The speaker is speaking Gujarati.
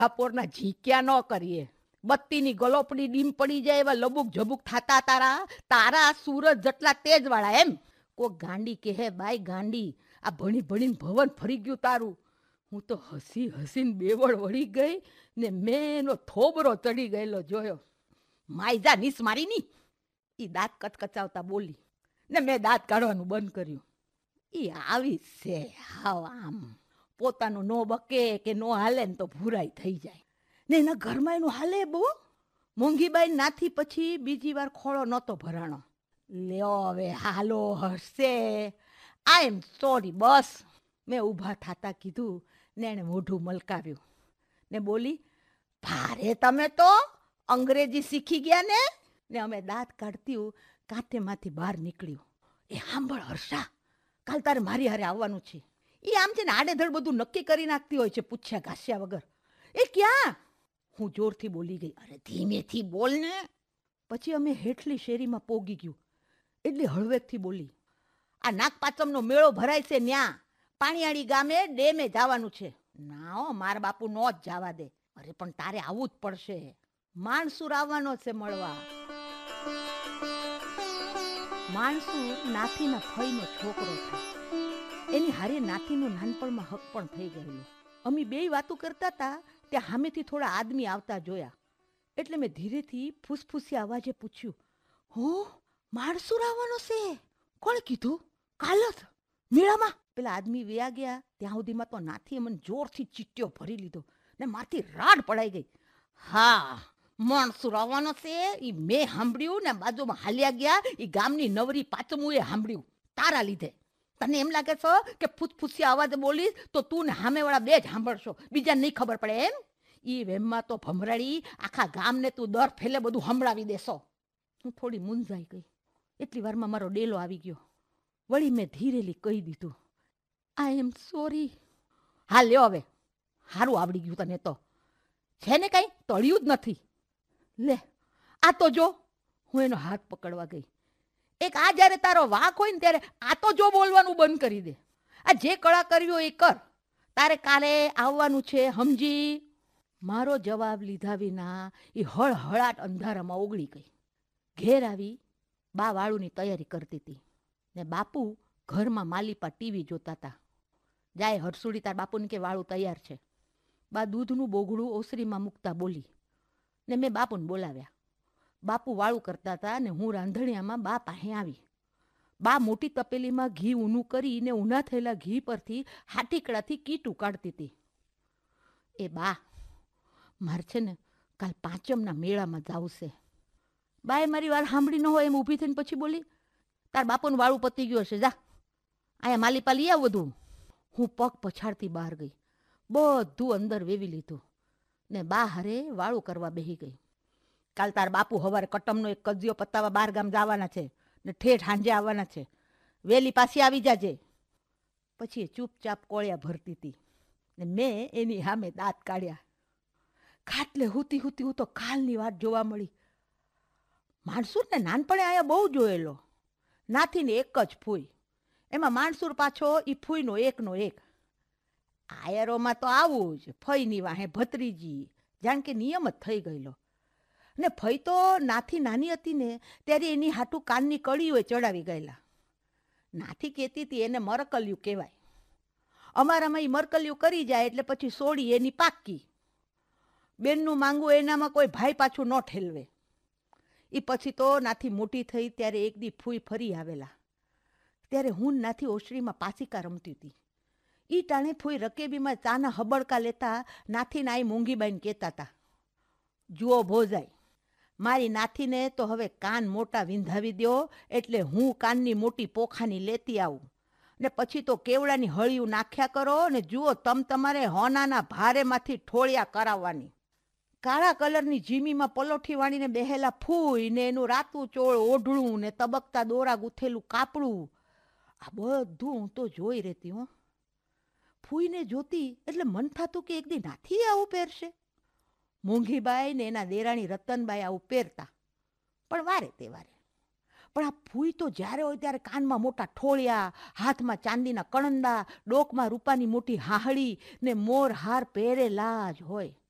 બપોરના ઝીક્યા ન કરીએ. બત્તીની ગલોપડી ડીમ પડી જાય એવા લબુક ઝબુક થાતા તારા સૂરજ જેટલા તેજ વાળા એમ. કોક ગાંડી કહે બાઈ ગાંડી, આ ભણી ભણીને ભવન ફરી ગયું તારું. હું તો હસી હસીને બેવડ વળી ગઈ ને મેં એનો થોબરો ચડી ગયેલો જોયો. માયજા નીસ મારી ની, ઈ દાંત કચકચાવતા બોલી ને મેં દાંત કાઢવાનું બંધ કર્યું. ઈ આવી છે હાવ આમ, પોતાનું નો બકે કે નો હાલે ને તો ભૂરાઈ થઈ જાય ને એના ઘરમાં એનું હાલે બહુ. મોંઘીબાઈ નાથી પછી બીજી વાર ખોળો નહોતો ભરાણો. લ્યો હવે હાલો હશે, આઈ એમ સોરી બસ. મેં ઊભા થાતા કીધું ને એણે મોઢું મલકાવ્યું ને બોલી, ભારે તમે તો અંગ્રેજી શીખી ગયા ને અમે દાંત કાઢતી કાંઠેમાંથી બહાર નીકળ્યું. એ સાંભળ હર્ષા, કાલ તારે મારી હારે આવવાનું છે. એ આમ છે ને આડેધડ બધું નક્કી કરી નાખતી હોય છે પૂછ્યા ઘાસ્યા વગર. એ ક્યાં? હું જોરથી બોલી ગઈ. અરે ધીમેથી બોલ ને. પછી અમે હેઠલી શેરીમાં પોગી ગયું એટલે હળવેકથી બોલી, આ નાગપાચમનો મેળો ભરાય છે ન્યા પાણીયાળી ગામે ડેમે જવાનું છે. ના હો, મારા બાપુ નો જ જવા દે. અરે પણ તારે આવવું જ પડશે, માણસુર આવવાનો છે મળવા. માણસુર નાથીના ફઈનો છોકરો થાય. એની હારે નાથીનું નાનપણમાં હક પણ થઈ ગયેલું. અમે બે વાતો કરતા હતા ત્યાં સામેથી થોડા આદમી આવતા જોયા એટલે મેં ધીરેથી ફૂસફૂસી અવાજે પૂછ્યું, હો માણસુર આવવાનો છે? કોણ કીધું? કાલ જ મેળામાં? પેલા આદમી વ્યા ગયા ત્યાં સુધીમાં તો નાથીએ મને જોરથી ચીટ્યો ભરી લીધો ને મારથી રાડ પડાઈ ગઈ. હા, માણસુર આવવાનો છે એ મેં સાંભળ્યું ને બાજુમાં હાલ્યા ગયા એ ગામની નવરી પાંચમું એ સાંભળ્યું તારા લીધે. તને એમ લાગે છે કે ફૂસફૂસિયા અવાજે બોલીશ તો તું ને સામેવાળા બે જ સાંભળશો, બીજા નહીં ખબર પડે એમ? એ વેમમાં તો ભમરાડી આખા ગામને તું દર ફેલે બધું સંભળાવી દેશો. હું થોડી મૂંઝાઈ ગઈ. એટલી વારમાં મારો ડેલો આવી ગયો. વળી મેં ધીરેલી કહી દીધું, આઈ એમ સોરી. હા લ્યો હવે, સારું આવડી ગયું તને તો. છે ને કાંઈ તળ્યું જ નથી. લે આ તો જો. હું એનો હાથ પકડવા ગઈ. એક આ જ્યારે તારો વાંક હોય ને ત્યારે આ તો જો બોલવાનું બંધ કરી દે. આ જે કળા કર્યો એ કર. તારે કાલે આવવાનું છે સમજી. મારો જવાબ લીધા વિના એ હળહળાટ અંધારામાં ઓગળી ગઈ. ઘેર આવી બા વાળુની તૈયારી કરતી હતી ને બાપુ ઘરમાં માલીપા ટીવી જોતા હતા. જાય હરસુડી તાર બાપુને કે વાળું તૈયાર છે. બા દૂધનું બોગડું ઓસરીમાં મૂકતા બોલી ને મેં બાપુને બોલાવ્યા. બાપુ વાળું કરતા હતા ને હું રાંધણિયામાં બા પાસે આવી. બા મોટી તપેલીમાં ઘી ઊનું કરીને ઊના થયેલા ઘી પરથી હાટીકડાથી કીટું કાઢતી હતી. એ બા, મારે છે ને કાલ પાંચમના મેળામાં જાવું છે. બાએ મારી વાર સાંભળી ન હોય એમ ઊભી થઈને પછી બોલી, તાર બાપુનું વાળું પતી ગયું હશે, જા અહીંયા માલીપા લઈ આવ બધું. હું પગ પછાડતી બહાર ગઈ. બધું અંદર વેવી લીધું ને બા હારે વાળું કરવા બેસી ગઈ. કાલ તાર બાપુ હવારે કટમનો એક કજિયો પતાવા બાર ગામ જવાના છે ને ઠેઠ હાંજે આવવાના છે. વેલી પાછી આવી જાજે. પછી એ ચૂપચાપ કોળિયા ભરતી હતી ને મેં એની સામે દાંત કાઢ્યા. ખાટલે હુતી હુતી હું તો કાલની વાત જોવા મળી. માણસુરને નાનપણે આયા બહુ જોયેલો. નાથીને એક જ ફૂઈ, એમાં માણસુર પાછો એ ફૂઈનો એકનો એક. આયરોમાં તો આવું જ, ફઈની વાહે ભત્રીજી, જાણ કે નિયમ જ થઈ ગયેલો. ને ફઈ તો નાથી નાની હતી ને ત્યારે એની હાટું કાનની કળીઓએ ચડાવી ગયેલા. નાથી કહેતી હતી એને મરકલિયું કહેવાય. અમારામાં એ મરકલિયું કરી જાય એટલે પછી સોડી એની પાકી. બેનનું માંગવું એનામાં કોઈ ભાઈ પાછું ન ઠેલવે. એ પછી તો નાથી મોટી થઈ ત્યારે એક દી ફૂઈ ફરી આવેલા. ત્યારે હું નાથી ઓસરીમાં પાસિકા રમતી હતી. એ ટાણે ફૂઈ રકેબીમાં ચાના હબડકા લેતા નાથી નાઈ મૂંગીબાઈને કહેતા હતા, જુઓ ભોજાઈ, મારી નાથીને તો હવે કાન મોટા વિંધાવી દો એટલે હું કાનની મોટી પોખાની લેતી આવું ને પછી તો કેવડાની હળિયું નાખ્યા કરો ને જુઓ તમારે હોનાના ભારેમાંથી ઠોળિયા કરાવવાની. કાળા કલરની જીમીમાં પલોઠી વાળીને બેહેલા ફૂઈ ને એનું રાતું ચોળ ઓઢળું ને તબકતા દોરા ગૂથેલું કાપડું, આ બધું હું તો જોઈ રહેતી હો. ફૂઈને જોતી એટલે મન થતું કે એક દી નાથી આવું પહેરશે. મોંઘીબાઈ ને એના દેરાણી રતનબાઈ આવું પહેરતા, પણ વારે તે વારે. પણ આ ફૂઈ તો જ્યારે હોય ત્યારે કાનમાં મોટા ઠોળિયા, હાથમાં ચાંદીના કણંદા, ડોકમાં રૂપાની મોટી હાહડી ને મોર હાર પહેરેલા જ હોય.